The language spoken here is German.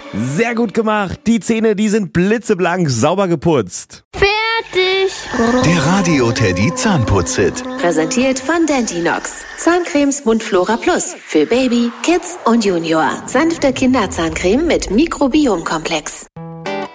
Sehr gut gemacht. Die Zähne, die sind blitzeblank, sauber geputzt. Fertig. Der Radio Teddy Zahnputz-Hit. Präsentiert von Dentinox. Zahncremes Mundflora Plus. Für Baby, Kids und Junior. Sanfte Kinderzahncreme mit Mikrobiomkomplex.